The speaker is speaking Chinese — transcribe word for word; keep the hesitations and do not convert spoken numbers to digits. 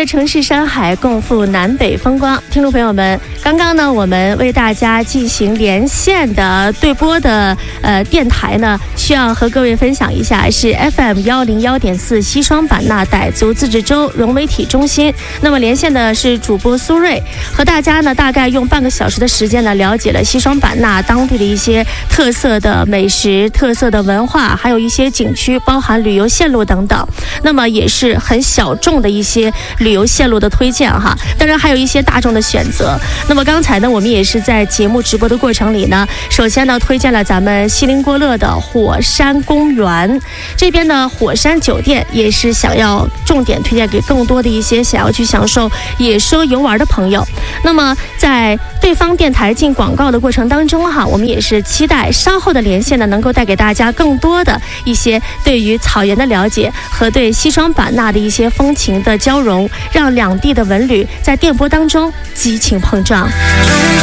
个城市山海，共赴南北风光。听众朋友们，刚刚呢，我们为大家进行连线的对播的呃电台呢，需要和各位分享一下，是 F M 幺零幺点四西双版纳傣族自治州融媒体中心。那么连线的是主播苏瑞，和大家呢大概用半个小时的时间呢，了解了西双版纳当地的一些特色的美食、特色的文化，还有一些景区，包含旅游线路等等。那么也是很小众的一些旅游线路的推荐哈，当然还有一些大众的选择。那么刚才呢，我们也是在节目直播的过程里呢，首先呢推荐了咱们锡林郭勒的火山公园，这边的火山酒店也是想要重点推荐给更多的一些想要去享受野生游玩的朋友。那么在对方电台进广告的过程当中哈，我们也是期待稍后的连线呢，能够带给大家更多的一些对于草原的了解和对西双版纳的一些风情的交融，让两地的文旅在电波当中激情碰撞。